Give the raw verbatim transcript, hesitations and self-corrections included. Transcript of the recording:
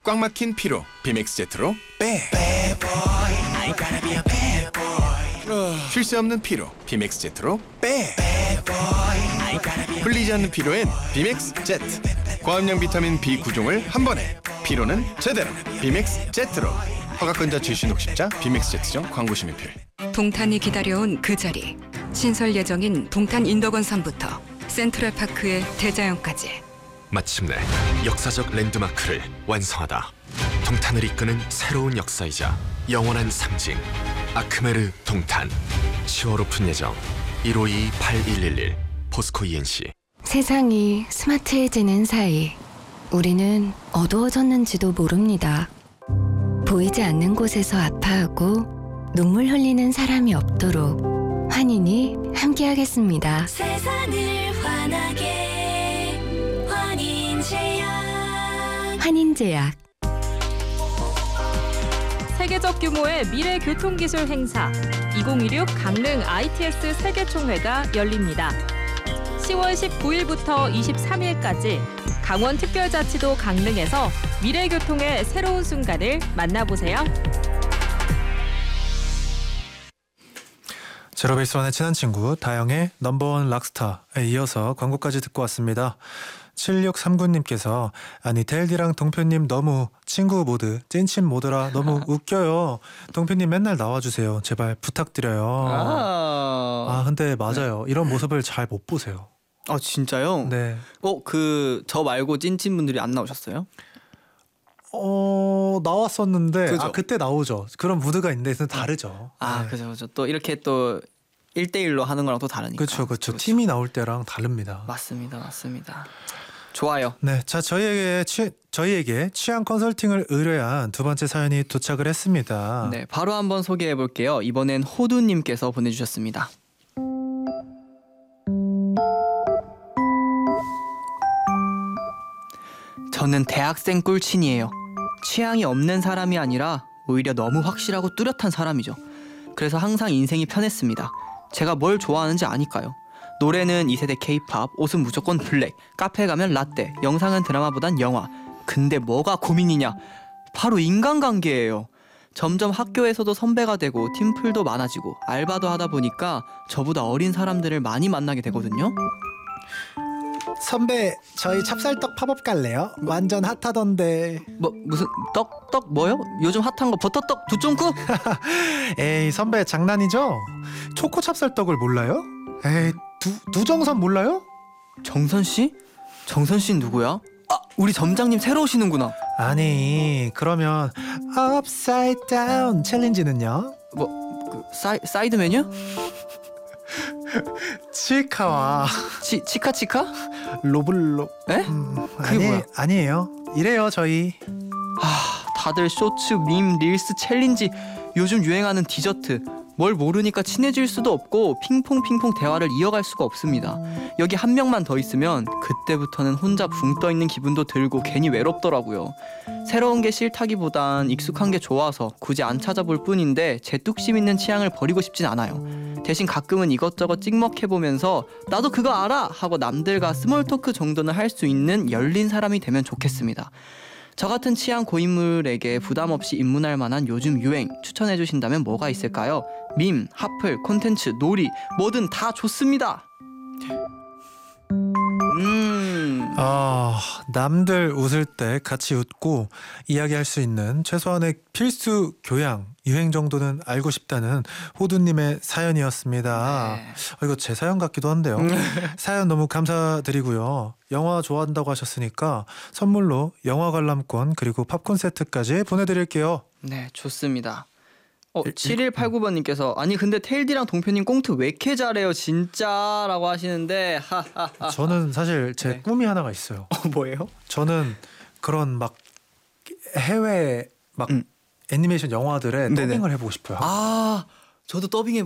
꽉 막힌 피로 비맥스 제트로 빼. 쉴 새 없는 피로 비맥스 제트로 빼. 풀리지 않는 피로엔 비맥스 제트. 고함량 비타민 비 구 종을 한 번에. 피로는 제대로 비맥스 제트로. 허가권자 출신 혹십자 비맥스 제트점 광고 심의필. 동탄이 기다려온 그 자리. 신설 예정인 동탄 인덕원산부터 센트럴파크의 대자연까지. 마침내 역사적 랜드마크를 완성하다. 동탄을 이끄는 새로운 역사이자 영원한 상징. 아크메르 동탄. 시월 오픈 예정. 일오이 팔일일일 포스코 이엔씨. 세상이 스마트해지는 사이 우리는 어두워졌는지도 모릅니다. 보이지 않는 곳에서 아파하고 눈물 흘리는 사람이 없도록 환인이 함께하겠습니다. 세상을 환하게 환인제약. 환인제약. 세계적 규모의 미래 교통기술 행사 이천이십육 강릉 아이티에스 세계총회가 열립니다. 시월 십구일부터 이십삼일까지 강원특별자치도 강릉에서 미래교통의 새로운 순간을 만나보세요. 제로베이스원의 친한 친구 다영의 넘버원 락스타에 이어서 광고까지 듣고 왔습니다. 칠육삼구님께서 아니 텔디랑 동표님 너무 친구 모드 찐친 모드라 너무 웃겨요. 동표님 맨날 나와주세요. 제발 부탁드려요. 아, 아 근데 맞아요. 이런 모습을 잘 못 보세요. 아 진짜요? 네. 어, 그 저 말고 찐찐 분들이 안 나오셨어요? 어 나왔었는데 그죠? 아 그때 나오죠. 그런 무드가 있는데 좀 다르죠. 아 네. 그죠 그죠. 또 이렇게 또 일 대일로 하는 거랑 또 다르니까. 그렇죠, 그렇죠. 그쵸. 팀이 나올 때랑 다릅니다. 맞습니다, 맞습니다. 좋아요. 네, 자 저희에게 취, 저희에게 취향 컨설팅을 의뢰한 두 번째 사연이 도착을 했습니다. 네, 바로 한번 소개해 볼게요. 이번엔 호두님께서 보내주셨습니다. 저는 대학생 꿀친이에요. 취향이 없는 사람이 아니라 오히려 너무 확실하고 뚜렷한 사람이죠. 그래서 항상 인생이 편했습니다. 제가 뭘 좋아하는지 아니까요. 노래는 이 세대 케이팝, 옷은 무조건 블랙, 카페 가면 라떼, 영상은 드라마보단 영화. 근데 뭐가 고민이냐? 바로 인간관계예요. 점점 학교에서도 선배가 되고 팀플도 많아지고 알바도 하다 보니까 저보다 어린 사람들을 많이 만나게 되거든요. 선배, 저희 찹쌀떡 팝업 갈래요? 완전 핫하던데. 뭐 무슨 떡? 떡 뭐요? 요즘 핫한 거 버터떡 두 쫑구? 에이 선배 장난이죠? 초코 찹쌀떡을 몰라요? 에이 두, 두정선 몰라요? 정선 씨? 정선 씨는 누구야? 아, 우리 점장님 새로 오시는구나. 아니 그러면 upside down 챌린지는요? 뭐 그 사이 사이드 메뉴? 치카와 치 치카치카? 로블로. 에? 음, 그게 아니, 뭐야? 아니에요. 이래요 저희. 아, 다들 쇼츠, 밈, 릴스, 챌린지, 요즘 유행하는 디저트. 뭘 모르니까 친해질 수도 없고 핑퐁 핑퐁 대화를 이어갈 수가 없습니다. 여기 한 명만 더 있으면 그때부터는 혼자 붕 떠 있는 기분도 들고 괜히 외롭더라고요. 새로운 게 싫다기보단 익숙한 게 좋아서 굳이 안 찾아볼 뿐인데 제 뚝심 있는 취향을 버리고 싶진 않아요. 대신 가끔은 이것저것 찍먹해보면서 나도 그거 알아! 하고 남들과 스몰 토크 정도는 할 수 있는 열린 사람이 되면 좋겠습니다. 저 같은 취향 고인물에게 부담 없이 입문할 만한 요즘 유행 추천해 주신다면 뭐가 있을까요? 밈, 핫플, 콘텐츠, 놀이 뭐든 다 좋습니다. 음... 아 남들 웃을 때 같이 웃고 이야기할 수 있는 최소한의 필수 교양 유행 정도는 알고 싶다는 호두님의 사연이었습니다. 네. 아, 이거 제 사연 같기도 한데요. 사연 너무 감사드리고요. 영화 좋아한다고 하셨으니까 선물로 영화 관람권 그리고 팝콘 세트까지 보내드릴게요. 네, 좋습니다. 어, 칠일팔구 번님께서 아니 근데 테일디랑 동표님 꽁트 왜 이렇게 잘해요 진짜 라고 하시는데 하하하. 저는 사실 제 네. 꿈이 하나가 있어요. 어, 뭐예요? 저는 그런 막 해외 막 음. 애니메이션 영화들에 네네. 더빙을 해보고 싶어요. 아 저도 더빙해